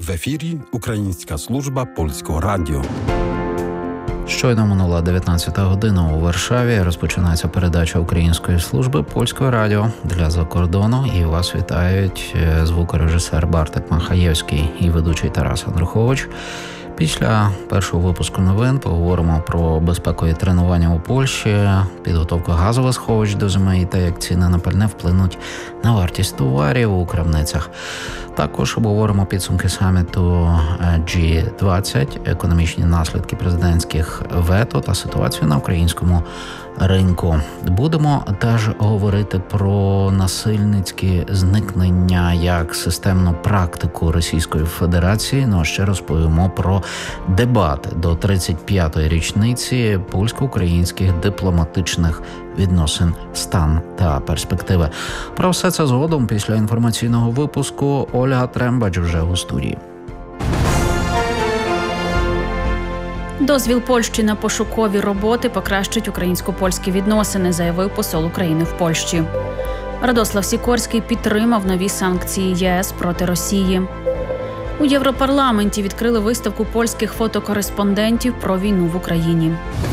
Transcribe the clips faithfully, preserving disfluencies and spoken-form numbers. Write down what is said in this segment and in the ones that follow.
В ефірі Українська служба Польського радіо. Щойно минула дев'ятнадцята година у Варшаві. Розпочинається передача Української служби Польського радіо для закордону. І вас вітають звукорежисер Бартек Махаєвський і ведучий Тарас Андрухович. Після першого випуску новин поговоримо про безпекові тренування у Польщі, підготовку газових сховищ до зими і те, як ціни на пальне вплинуть на вартість товарів у крамницях. Також обговоримо підсумки саміту джі двадцять, економічні наслідки президентських вето та ситуацію на українському ринку. Будемо теж говорити про насильницькі зникнення як системну практику Російської Федерації. Ну а ще розповімо про дебати до тридцять п'ятої річниці польсько-українських дипломатичних відносин, стан та перспективи. Про все це згодом після інформаційного випуску. Ольга Трембач вже у студії. Дозвіл Польщі на пошукові роботи покращить українсько-польські відносини, заявив посол України в Польщі. Радослав Сікорський підтримав нові санкції ЄС проти Росії. У Європарламенті відкрили виставку польських фотокореспондентів про війну в Україні.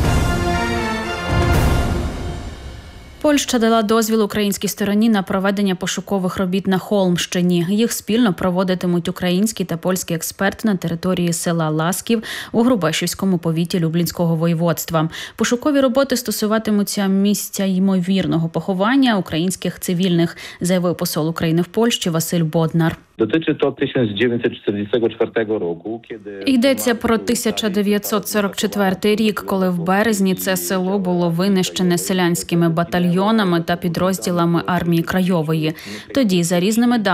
Польща дала дозвіл українській стороні на проведення пошукових робіт на Холмщині. Їх спільно проводитимуть українські та польські експерти на території села Ласків у Грубешівському повіті Люблінського воєводства. Пошукові роботи стосуватимуться місця ймовірного поховання українських цивільних, заявив посол України в Польщі Василь Боднар. Dotyczy to tysiąc dziewięćset czterdziestego czwartego roku, kiedy... Йдеться про тисяча дев'ятсот сорок четвертий рік, коли в березні це село було винищене селянськими батальйонами та підрозділами армії Крайової. Тоді, за різними даними,